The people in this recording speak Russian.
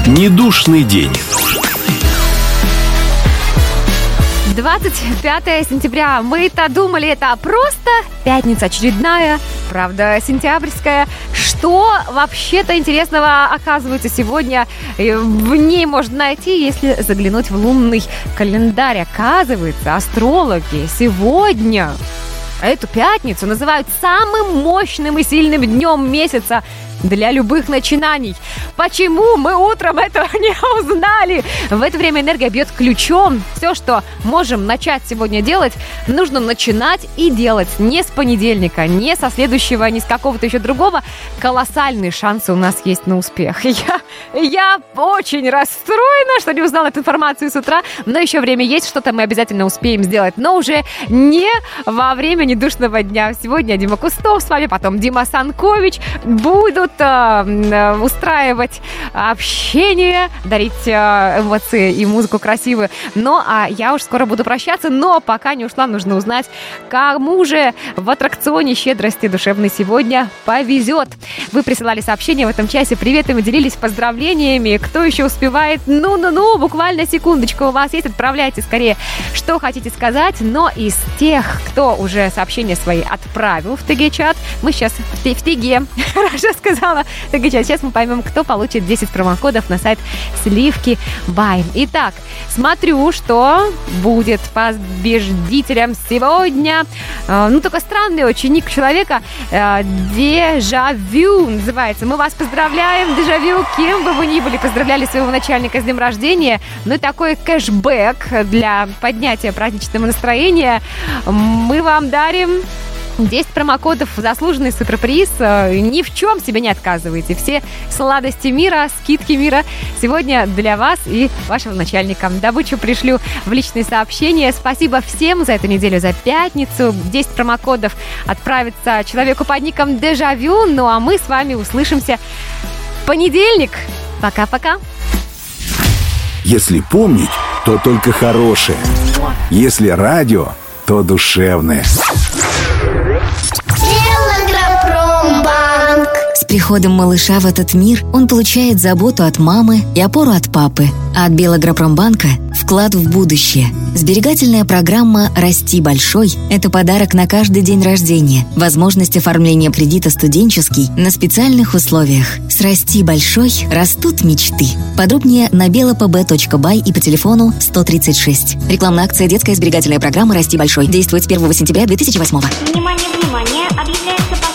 Недушный день. 25 сентября. Мы-то думали, это просто пятница очередная, правда, сентябрьская. Что вообще-то интересного оказывается сегодня в ней можно найти, если заглянуть в лунный календарь? Оказывается, астрологи сегодня эту пятницу называют самым мощным и сильным днем месяца для любых начинаний. Почему мы утром этого не узнали? В это время энергия бьет ключом. Все, что можем начать сегодня делать, нужно начинать и делать не с понедельника, не со следующего, не с какого-то еще другого. Колоссальные шансы у нас есть на успех. Я очень расстроена, что не узнала эту информацию с утра, но еще время есть, что-то мы обязательно успеем сделать, но уже не во время недушного дня. Сегодня Дима Кустов с вами, потом Дима Санкович будут устраивать общение, дарить эмоции и музыку красивую. А я уж скоро буду прощаться, но пока не ушла, нужно узнать, кому же в аттракционе щедрости душевной сегодня повезет. Вы присылали сообщения в этом часе, привет, и мы делились поздравлениями. Кто еще успевает? Буквально секундочку у вас есть, отправляйте скорее, что хотите сказать. Но из тех, кто уже сообщения свои отправил в ТГ-чат, мы сейчас в ТГ, хорошо сказала, сейчас мы поймем, кто получит 10 промокодов на сайт Сливки Бай. Итак, смотрю, что будет победителем сегодня. Только странный очень ник человека. Дежавю называется. Мы вас поздравляем, Дежавю, кем бы вы ни были. Поздравляли своего начальника с днем рождения. И такой кэшбэк для поднятия праздничного настроения мы вам дарим 10 промокодов, заслуженный суперприз. Ни в чем себе не отказывайте. Все сладости мира, скидки мира сегодня для вас и вашего начальника. Добычу пришлю в личные сообщения. Спасибо всем за эту неделю, за пятницу. 10 промокодов отправится человеку под ником Дежавю. А мы с вами услышимся в понедельник. Пока-пока. Если помнить, то только хорошее. Если радио, то душевное. С приходом малыша в этот мир он получает заботу от мамы и опору от папы. А от Белагропромбанка – вклад в будущее. Сберегательная программа «Расти большой» – это подарок на каждый день рождения. Возможность оформления кредита студенческий на специальных условиях. С «Расти большой» растут мечты. Подробнее на belapb.by и по телефону 136. Рекламная акция «Детская сберегательная программа «Расти большой». Действует с 1 сентября 2008. Внимание, внимание! Объявляется